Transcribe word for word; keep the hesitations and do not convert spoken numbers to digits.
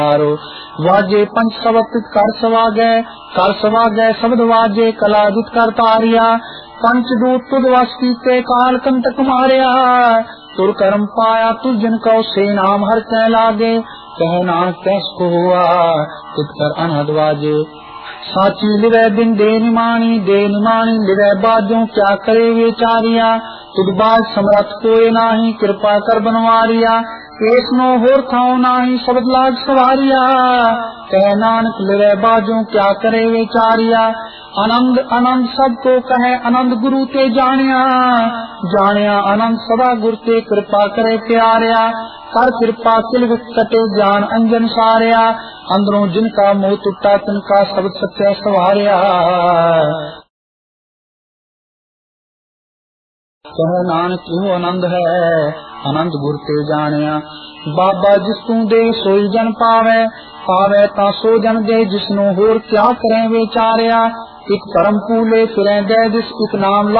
वाजे पंच सबक कर सवागै कर सवागै शब्द वाजे कला दुत कर तारिया पंच दूत तुद वस कीते काल कंटक मारिया तुर कर्म पाया तुझ जन कौ से नाम हर कै लागे कह नानक कैस को हुआ तुत कर अनहद वाजे साची लिवे दिन दे निमानी दे निमानी लिवे बाजों क्या करे विचारिया तुद बाज समरथ कोई नाही कृपा कर बनवारिया एक नो होर खाओ नाही शब्द लाग सवारिया कह नानक लिवे बाजों क्या करे विचारिया आनंद आनंद सबको कहे आनंद गुरु ते जानिया जानिया आनंद सदा गुरु ते कृपा करे प्यारिया कर कृपा किल कटे ज्ञान अंजन सारिया अंदरों जिनका मोह टूटा तिनका शब्द सत्य सवारिया कह नानक यो आनंद है आनंद गुर ते जानिया बाबा जिस तू दे सोई जन पावे पावे ता सो जन दे जिसनु होर क्या करें विचारिया एक परम पूले फिरें दे जिस एक नाम